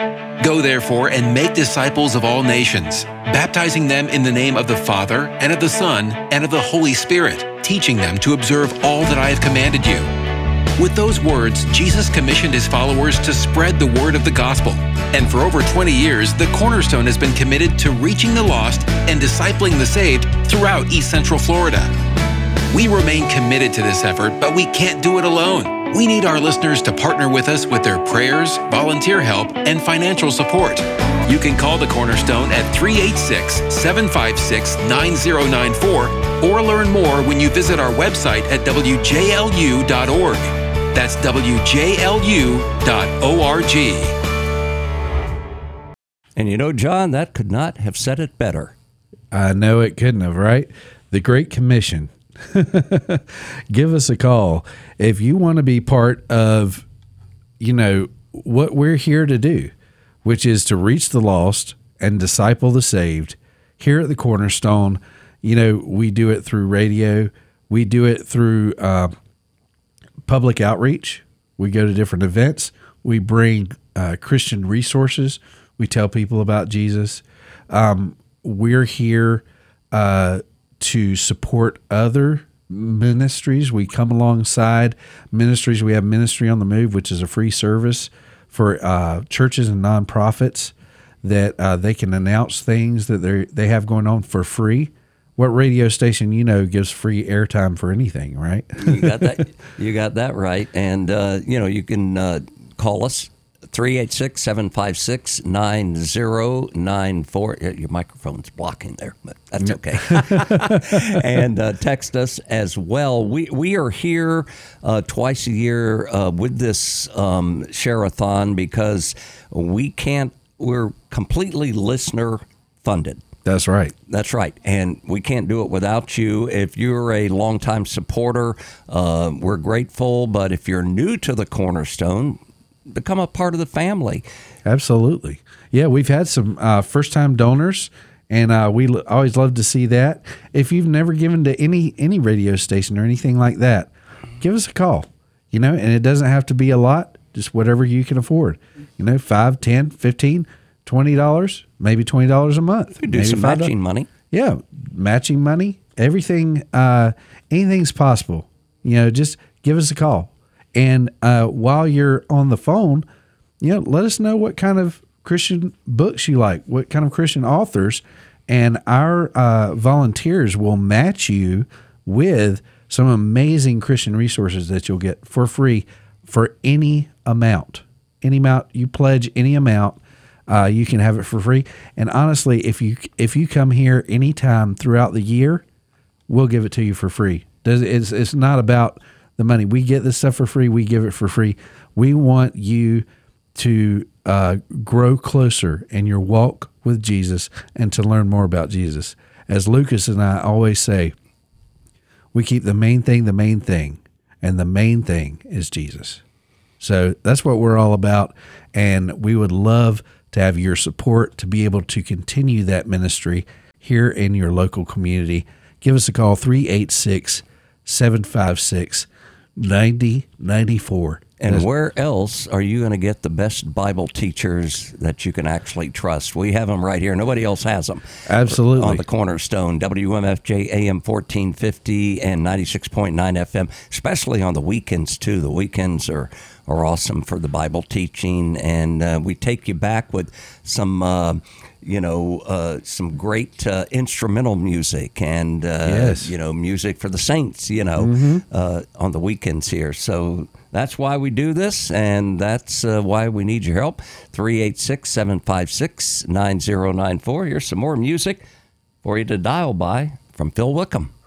Go therefore and make disciples of all nations, baptizing them in the name of the Father, and of the Son, and of the Holy Spirit, teaching them to observe all that I have commanded you. With those words, Jesus commissioned his followers to spread the word of the gospel. And for over 20 years, the Cornerstone has been committed to reaching the lost and discipling the saved throughout East Central Florida. We remain committed to this effort, but we can't do it alone. We need our listeners to partner with us with their prayers, volunteer help, and financial support. You can call the Cornerstone at 386-756-9094 or learn more when you visit our website at wjlu.org. That's wjlu.org. And you know, John, that could not have said it better. I know it couldn't have, right? The Great Commission. Give us a call if you want to be part of, what we're here to do, which is to reach the lost and disciple the saved. Here at the Cornerstone, we do it through radio. We do it through public outreach. We go to different events. We bring Christian resources. We tell people about Jesus. We're here to support other ministries. We come alongside ministries. We have Ministry on the Move, which is a free service for churches and nonprofits that they can announce things that they have going on for free. What radio station gives free airtime for anything, right? You got that. You got that right. And you can call us 386-756-9094. Your microphone's blocking there, but that's okay. And text us as well. We are here twice a year with this share-a-thon because we're completely listener funded. That's right. That's right. And we can't do it without you. If you're a longtime supporter, we're grateful. But if you're new to the Cornerstone, become a part of the family. Absolutely. Yeah, we've had some first-time donors, and we always love to see that. If you've never given to any radio station or anything like that, give us a call. And it doesn't have to be a lot, just whatever you can afford. $5, $10, $15, $20, maybe $20 a month. We do some matching money. Yeah, matching money. Everything, anything's possible. Just give us a call. And while you're on the phone, let us know what kind of Christian books you like, what kind of Christian authors, and our volunteers will match you with some amazing Christian resources that you'll get for free for any amount. Any amount you pledge, any amount, you can have it for free. And honestly, if you come here anytime throughout the year, we'll give it to you for free. It's not about the money. We get this stuff for free. We give it for free. We want you to grow closer in your walk with Jesus and to learn more about Jesus. As Lucas and I always say, we keep the main thing, and the main thing is Jesus. So that's what we're all about, and we would love to have your support to be able to continue that ministry here in your local community. Give us a call, 386-756-9094. And where else are you going to get the best Bible teachers that you can actually trust? We have them right here. Nobody else has them. Absolutely. On the Cornerstone, WMFJ AM 1450 and 96.9 FM, especially on the weekends, too. The weekends are awesome for the Bible teaching. And we take you back with some some great instrumental music and, yes. Music for the saints, on the weekends here. So that's why we do this, and that's why we need your help. 386-756-9094. Here's some more music for you to dial by from Phil Wickham.